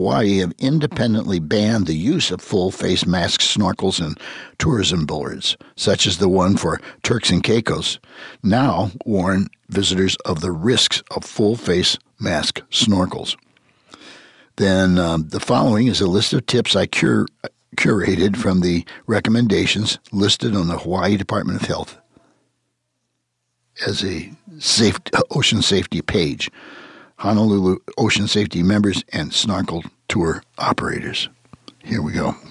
Hawaii have independently banned the use of full-face masks, snorkels, and tourism boards, such as the one for Turks and Caicos, now warn visitors of the risks of full-face mask snorkels. Then the following is a list of tips I curated from the recommendations listed on the Hawaii Department of Health as a ocean safety page. Honolulu Ocean Safety members and snorkel tour operators. Here we go.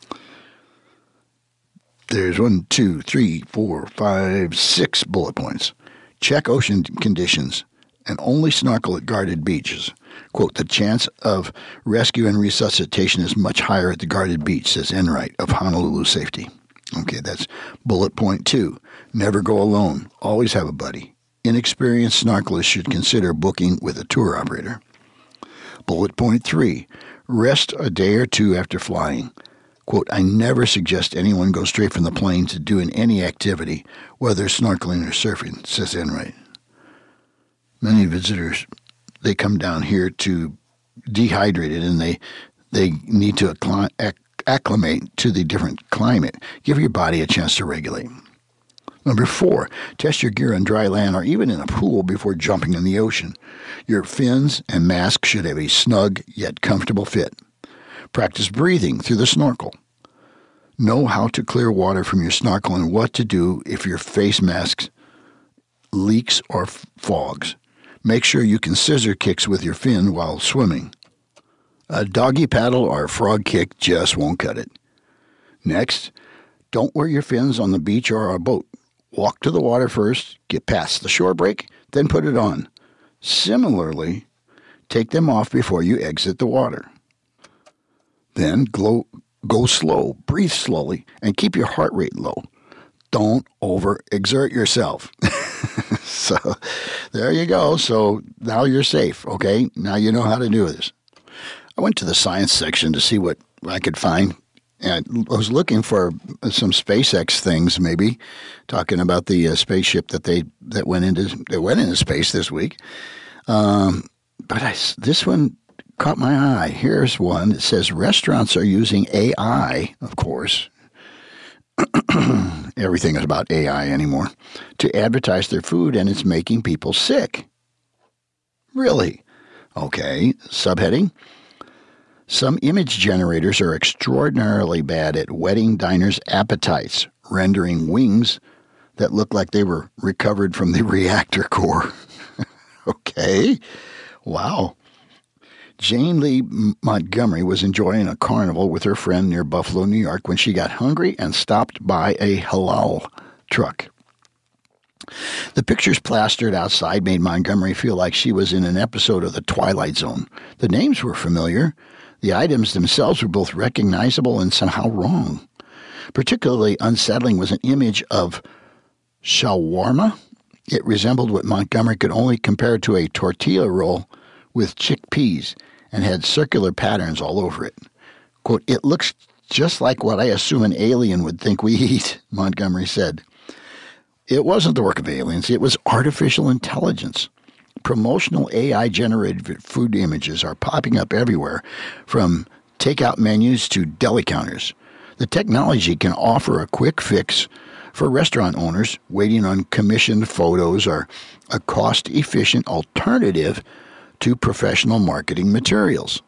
There's 1, 2, 3, 4, 5, 6 bullet points. Check ocean conditions and only snorkel at guarded beaches. Quote, the chance of rescue and resuscitation is much higher at the guarded beach, says Enright of Honolulu Safety. Okay, that's bullet point 2. Never go alone. Always have a buddy. Inexperienced snorkelers should consider booking with a tour operator. Bullet point 3. Rest a day or two after flying. Quote, I never suggest anyone go straight from the plane to doing any activity, whether snorkeling or surfing, says Enright. Many visitors, they come down here to dehydrated and they need to acclimate to the different climate. Give your body a chance to regulate. Number 4, test your gear on dry land or even in a pool before jumping in the ocean. Your fins and mask should have a snug yet comfortable fit. Practice breathing through the snorkel. Know how to clear water from your snorkel and what to do if your face mask leaks or fogs. Make sure you can scissor kicks with your fin while swimming. A doggy paddle or a frog kick just won't cut it. Next, don't wear your fins on the beach or a boat. Walk to the water first, get past the shore break, then put it on. Similarly, take them off before you exit the water. Then go slow, breathe slowly, and keep your heart rate low. Don't overexert yourself. So there you go. So now you're safe, okay? Now you know how to do this. I went to the science section to see what I could find. And I was looking for some SpaceX things, maybe talking about the spaceship that went into space this week. But this one caught my eye. Here's one that says restaurants are using AI, of course. Everything is about AI anymore, to advertise their food, and it's making people sick. Really? Okay. Subheading. Some image generators are extraordinarily bad at whetting diners' appetites, rendering wings that look like they were recovered from the reactor core. Okay. Wow. Jane Lee Montgomery was enjoying a carnival with her friend near Buffalo, New York, when she got hungry and stopped by a halal truck. The pictures plastered outside made Montgomery feel like she was in an episode of The Twilight Zone. The names were familiar. The items themselves were both recognizable and somehow wrong. Particularly unsettling was an image of shawarma. It resembled what Montgomery could only compare to a tortilla roll with chickpeas and had circular patterns all over it. Quote, it looks just like what I assume an alien would think we eat, Montgomery said. It wasn't the work of aliens. It was artificial intelligence. Promotional AI-generated food images are popping up everywhere, from takeout menus to deli counters. The technology can offer a quick fix for restaurant owners waiting on commissioned photos or a cost-efficient alternative to professional marketing materials.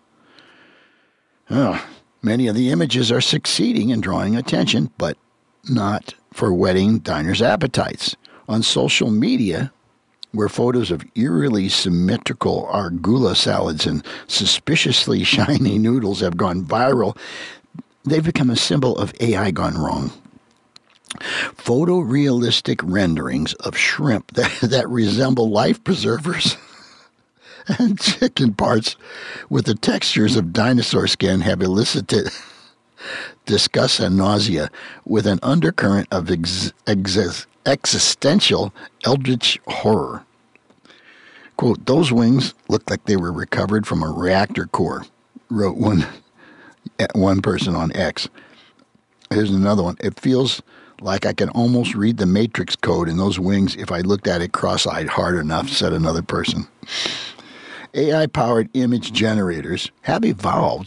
Many of the images are succeeding in drawing attention, but not for whetting diners' appetites. On social media, where photos of eerily symmetrical arugula salads and suspiciously shiny noodles have gone viral, they've become a symbol of AI gone wrong. Photorealistic renderings of shrimp that resemble life preservers and chicken parts with the textures of dinosaur skin have elicited disgust and nausea with an undercurrent of existential eldritch horror. Quote, those wings look like they were recovered from a reactor core, wrote one person on X. Here's another one. It feels like I can almost read the matrix code in those wings if I looked at it cross-eyed hard enough, said another person. AI powered image generators have evolved